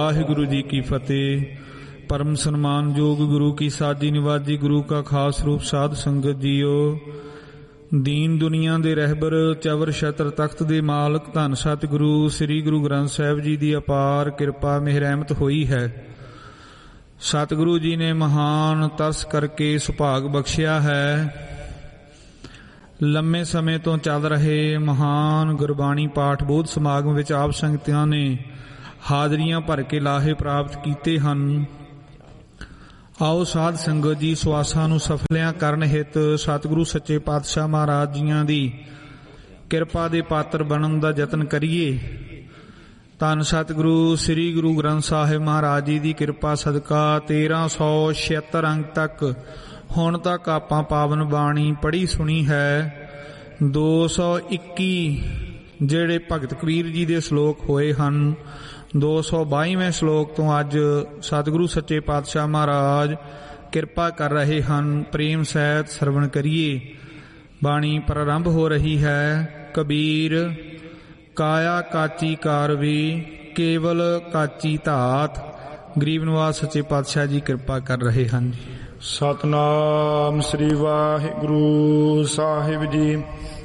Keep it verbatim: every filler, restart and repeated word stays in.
ਵਾਹਿਗੁਰੂ ਜੀ ਕੀ ਫਤਿਹ। ਪਰਮ ਸਨਮਾਨਯੋਗ ਗੁਰੂ ਕੀ ਸਾਜੀ ਨਿਵਾਜੀ ਗੁਰੂ ਕਾ ਖਾਸ ਰੂਪ ਸਾਧ ਸੰਗਤ ਜੀਓ। ਦੀਨ ਦੁਨੀਆ ਦੇ ਰਹਿਬਰ ਚਵਰ ਛਤਰ ਤਖਤ ਦੇ ਮਾਲਕ ਧੰਨ ਸਤਿਗੁਰੂ ਸ੍ਰੀ ਗੁਰੂ ਗ੍ਰੰਥ ਸਾਹਿਬ ਜੀ ਦੀ ਅਪਾਰ ਕਿਰਪਾ ਮਿਹਰ ਰਹਿਮਤ ਹੋਈ ਹੈ। ਸਤਿਗੁਰੂ ਜੀ ਨੇ ਮਹਾਨ ਤਰਸ ਕਰਕੇ ਸੁਭਾਗ ਬਖਸ਼ਿਆ ਹੈ। ਲੰਮੇ ਸਮੇਂ ਤੋਂ ਚੱਲ ਰਹੇ ਮਹਾਨ ਗੁਰਬਾਣੀ ਪਾਠ ਬੋਧ ਸਮਾਗਮ ਵਿੱਚ ਆਪ ਸੰਗਤਾਂ ਨੇ ਹਾਜ਼ਰੀਆਂ ਭਰ ਕੇ ਲਾਹੇ ਪ੍ਰਾਪਤ ਕੀਤੇ ਹਨ। ਆਓ ਸਾਧ ਸੰਗਤ ਜੀ ਸੁਆਸਾਂ ਨੂੰ ਸਫਲਿਆਂ ਕਰਨ ਹਿਤ ਸਤਿਗੁਰੂ ਸੱਚੇ ਪਾਤਸ਼ਾਹ ਮਹਾਰਾਜ ਜੀਆਂ ਦੀ ਕਿਰਪਾ ਦੇ ਪਾਤਰ ਬਣਨ ਦਾ ਯਤਨ ਕਰੀਏ। ਧੰਨ ਸਤਿਗੁਰੂ ਸ੍ਰੀ ਗੁਰੂ ਗ੍ਰੰਥ ਸਾਹਿਬ ਮਹਾਰਾਜ ਜੀ ਦੀ ਕਿਰਪਾ ਸਦਕਾ ਤੇਰਾਂ ਸੌ ਛਿਅੱਤਰ ਅੰਕ ਤੱਕ ਹੁਣ ਤੱਕ ਆਪਾਂ ਪਾਵਨ ਬਾਣੀ ਪੜ੍ਹੀ ਸੁਣੀ ਹੈ। ਦੋ ਸੌ ਇੱਕੀ ਜਿਹੜੇ ਭਗਤ ਕਬੀਰ ਜੀ ਦੇ ਸ਼ਲੋਕ ਹੋਏ ਹਨ, ਦੋ ਸੌ ਬਾਈਵੇਂ ਸ਼ਲੋਕ ਤੋਂ ਅੱਜ ਸਤਿਗੁਰੂ ਸੱਚੇ ਪਾਤਸ਼ਾਹ ਮਹਾਰਾਜ ਕਿਰਪਾ ਕਰ ਰਹੇ ਹਨ। ਪ੍ਰੇਮ ਸਹਿਤ ਸਰਵਣ ਕਰੀਏ। ਬਾਣੀ ਪ੍ਰਾਰੰਭ ਹੋ ਰਹੀ ਹੈ। ਕਬੀਰ ਕਾਇਆ ਕਾਚੀ ਕਾਰਵੇ ਕੇਵਲ ਕਾਚੀ ਧਾਤ। ਗਰੀਬ ਨਿਵਾਸ ਸੱਚੇ ਪਾਤਸ਼ਾਹ ਜੀ ਕਿਰਪਾ ਕਰ ਰਹੇ ਹਨ ਜੀ। ਸਤਨਾਮ ਸ੍ਰੀ ਵਾਹਿਗੁਰੂ ਸਾਹਿਬ ਜੀ।